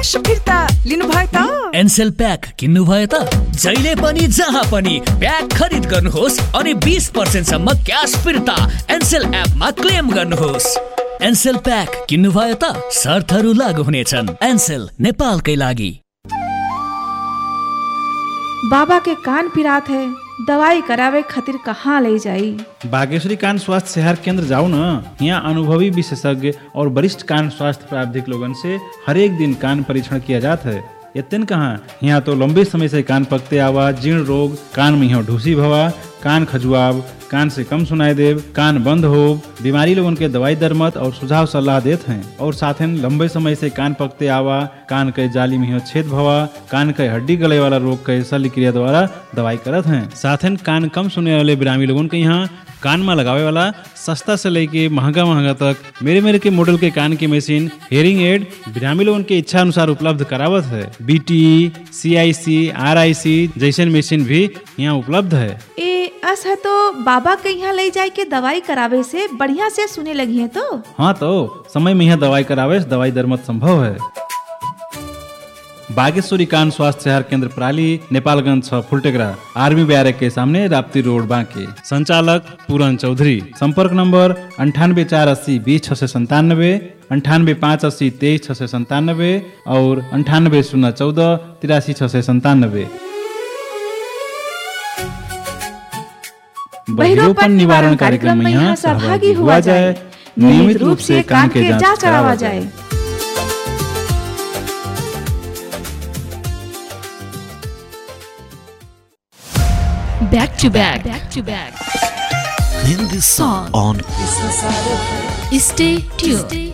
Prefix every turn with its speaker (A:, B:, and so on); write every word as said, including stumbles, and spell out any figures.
A: क्यास फिर्ता लिनु भयो त?
B: एनसेल प्याक किन्नु भयो त? जहिले पनि जहाँ पनि प्याक खरिद गर्नुहोस् अनि बीस पर्सेन्ट सम्म क्यास फिर्ता एनसेल एपमा क्लेम गर्नुहोस्। एनसेल प्याक किन्नु भयो त? शर्तहरू लागू हुनेछन्। एनसेल नेपालकै लागि।
C: बाबा के कान पिरात है, दवाई करावे खातिर कहाँ ले जाई?
D: बागेश्वरी कान स्वास्थ्य सेहत केंद्र जाओ न। यहाँ अनुभवी विशेषज्ञ और वरिष्ठ कान स्वास्थ्य प्रावधिक लोगन से हर एक दिन कान परीक्षण किया जाता है। इतन कहाँ, यहाँ तो लंबे समय से कान पकते आवा, जीर्ण रोग, कान में यहाँ ढूसी भवा, कान खजुआब, कान से कम सुनाई देव, कान बंद हो, बीमारी लोगन के दवाई दरमत और सुझाव सलाह देते हैं। और साथ ही लंबे समय से कान पकते आवा, कान के जाली में छेद भवा, कान के हड्डी गले वाला रोग के शल्य क्रिया द्वारा दवाई करत हैं। साथ ही कान कम सुनने वाले बिरामी लोगन के यहाँ कान में लगावे वाला सस्ता से लेके महंगा महंगा तक मेरे मेरे के मॉडल के कान की मशीन हेयरिंग एड बिरामी लोगन के इच्छा अनुसार उपलब्ध करावत है। बीटी, सीआईसी, आरआईसी जैसे मशीन भी यहाँ उपलब्ध है।
C: ए अस है तो बाबा के यहाँ ले जाए के दवाई करावे से बढ़िया से सुने लगी है तो?
D: हाँ तो समय में यहाँ दवाई करावे से दवाई दरमत संभव है। बागेश्वरी कान स्वास्थ्य सेहत केंद्र प्राली, नेपालगंज छ फुलटेकरा, आर्मी बैरक के सामने, राप्ती रोड बांके। संचालक पूरन चौधरी। संपर्क नंबर अंठानबे चार अस्सी बीस छह सौ संतानबे, अंठानबे पाँच अस्सी तेईस छह सौ संतानबे और अंठानबे शून्य चौदह तिरासी छह सौ संतानबे।
C: बहिरोपन निवारण कार्यक्रम में यहाँ सहभागी हुआ जाए, नियमित रूप से कान के जांच करावा जाए।
E: Back to back, back to back.
F: Hindi song on
E: Stay tuned.